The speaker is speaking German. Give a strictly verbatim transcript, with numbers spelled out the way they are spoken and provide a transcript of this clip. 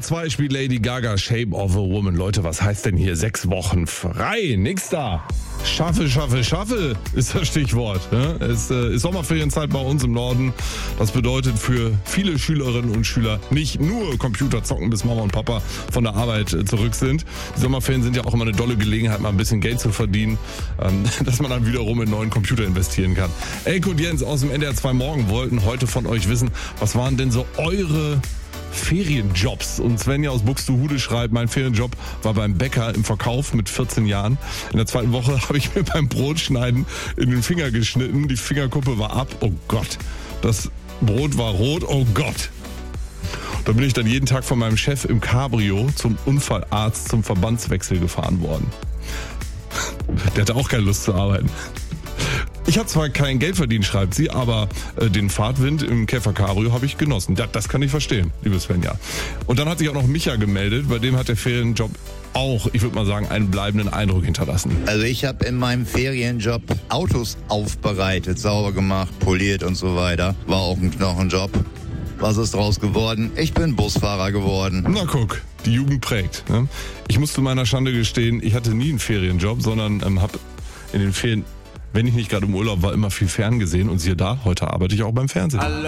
zwei spielt Lady Gaga Shape of a Woman. Leute, was heißt denn hier sechs Wochen frei? Nix da. Schaffe, schaffe, schaffe ist das Stichwort. Es ist Sommerferienzeit bei uns im Norden. Das bedeutet für viele Schülerinnen und Schüler nicht nur Computer zocken, bis Mama und Papa von der Arbeit zurück sind. Die Sommerferien sind ja auch immer eine dolle Gelegenheit, mal ein bisschen Geld zu verdienen, dass man dann wiederum in neuen Computer investieren kann. Elke und Jens aus dem N D R zwei Morgen wollten heute von euch wissen, was waren denn so eure Ferienjobs? Und Svenja aus Buxtehude schreibt, mein Ferienjob war beim Bäcker im Verkauf mit vierzehn Jahren. In der zweiten Woche habe ich mir beim Brotschneiden in den Finger geschnitten. Die Fingerkuppe war ab. Oh Gott. Das Brot war rot. Oh Gott. Da bin ich dann jeden Tag von meinem Chef im Cabrio zum Unfallarzt zum Verbandswechsel gefahren worden. Der hatte auch keine Lust zu arbeiten. Ich habe zwar kein Geld verdient, schreibt sie, aber äh, den Fahrtwind im Käfer Cabrio habe ich genossen. Ja, das kann ich verstehen, liebe Svenja. Und dann hat sich auch noch Micha gemeldet, bei dem hat der Ferienjob auch, ich würde mal sagen, einen bleibenden Eindruck hinterlassen. Also ich habe in meinem Ferienjob Autos aufbereitet, sauber gemacht, poliert und so weiter. War auch ein Knochenjob. Was ist draus geworden? Ich bin Busfahrer geworden. Na guck, die Jugend prägt. Ne? Ich muss zu meiner Schande gestehen, ich hatte nie einen Ferienjob, sondern ähm, habe in den Ferien, wenn ich nicht gerade im Urlaub war, immer viel ferngesehen. Und siehe da, heute arbeite ich auch beim Fernsehen.